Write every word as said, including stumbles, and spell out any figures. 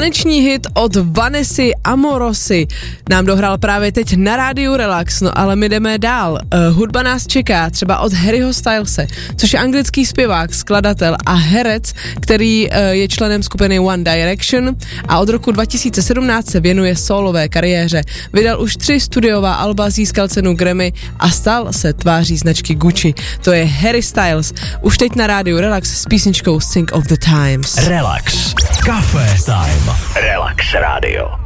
Taneční hit od Vanessy Amorosy nám dohrál právě teď na rádiu Relax, no ale my jdeme dál. Uh, hudba nás čeká třeba od Harryho Stylese, což je anglický zpěvák, skladatel a herec, který uh, je členem skupiny One Direction a od roku dva tisíce sedmnáct se věnuje solové kariéře. Vydal už tři studiová alba, získal cenu Grammy a stal se tváří značky Gucci. To je Harry Styles. Už teď na rádiu Relax s písničkou Sing of the Times. Relax. Café Time. Relax Radio.